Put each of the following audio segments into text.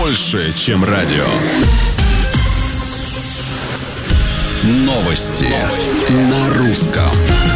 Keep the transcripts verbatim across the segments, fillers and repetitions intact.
больше, чем радио. Новости, Новости. На русском.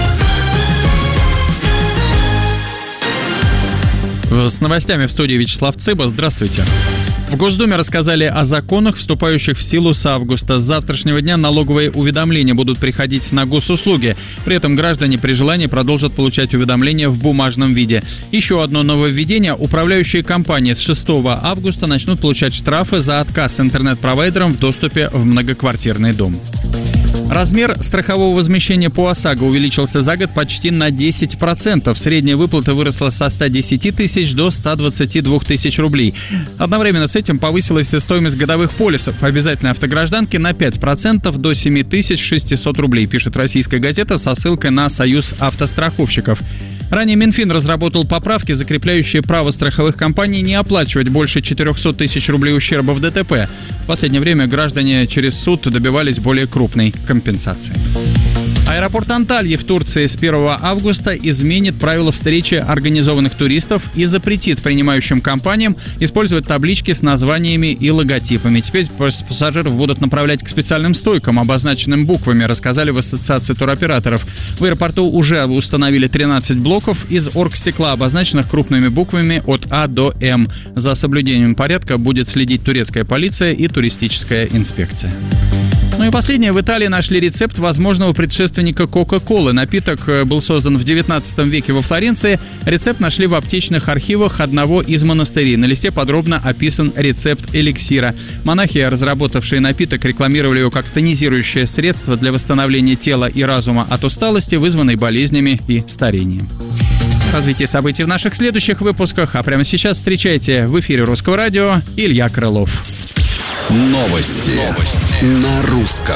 С новостями в студии Вячеслав Цыба. Здравствуйте. В Госдуме рассказали о законах, вступающих в силу с августа. С завтрашнего дня налоговые уведомления будут приходить на госуслуги. При этом граждане при желании продолжат получать уведомления в бумажном виде. Еще одно нововведение. Управляющие компании с шестого августа начнут получать штрафы за отказ интернет-провайдерам в доступе в многоквартирный дом. Размер страхового возмещения по ОСАГО увеличился за год почти на десять процентов. Средняя выплата выросла со ста десяти тысяч до ста двадцати двух тысяч рублей. Одновременно с этим повысилась и стоимость годовых полисов обязательной автогражданки на пять процентов до семи тысяч шестисот рублей, пишет «Российская газета» со ссылкой на Союз автостраховщиков. Ранее Минфин разработал поправки, закрепляющие право страховых компаний не оплачивать больше четырехсот тысяч рублей ущерба в ДТП. В последнее время граждане через суд добивались более крупной компенсации. Аэропорт Анталья в Турции с первого августа изменит правила встречи организованных туристов и запретит принимающим компаниям использовать таблички с названиями и логотипами. Теперь пассажиров будут направлять к специальным стойкам, обозначенным буквами, рассказали в Ассоциации туроператоров. В аэропорту уже установили тринадцать блоков из оргстекла, обозначенных крупными буквами от А до М. За соблюдением порядка будет следить турецкая полиция и туристическая инспекция. Ну и последнее. В Италии нашли рецепт возможного предшественника Кока-Колы. Напиток был создан в девятнадцатом веке во Флоренции. Рецепт нашли в аптечных архивах одного из монастырей. На листе подробно описан рецепт эликсира. Монахи, разработавшие напиток, рекламировали его как тонизирующее средство для восстановления тела и разума от усталости, вызванной болезнями и старением. Развитие событий в наших следующих выпусках. А прямо сейчас встречайте в эфире Русского радио Илья Крылов. Новости. Новости. На русском.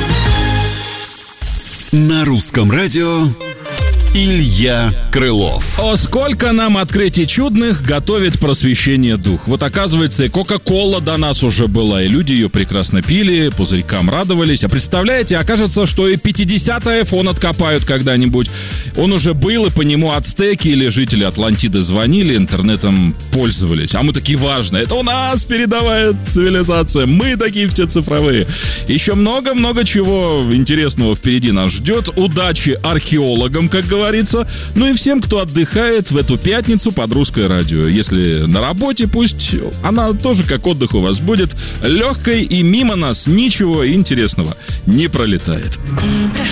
На русском радио Илья Крылов. О, сколько нам открытий чудных готовит просвещение дух. Вот оказывается, и Кока-Кола до нас уже была, и люди ее прекрасно пили, пузырькам радовались. А представляете, окажется, что и пятидесятый айфон откопают когда-нибудь. Он уже был, и по нему ацтеки или жители Атлантиды звонили, интернетом пользовались. А мы такие важные. Это у нас передовая цивилизация. Мы такие все цифровые. Еще много-много чего интересного впереди нас ждет. Удачи археологам, как говорится. Говорится. Ну и всем, кто отдыхает в эту пятницу под Русское радио. Если на работе, пусть она тоже как отдых у вас будет легкой, и мимо нас ничего интересного не пролетает.